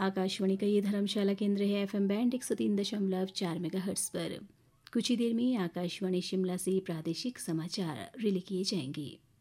आकाशवाणी का ये धर्मशाला केंद्र है। FM बैंड 103.4 मेगाहर्ट्ज़ पर। कुछ ही देर में आकाशवाणी शिमला से प्रादेशिक समाचार रिले किए जाएंगे।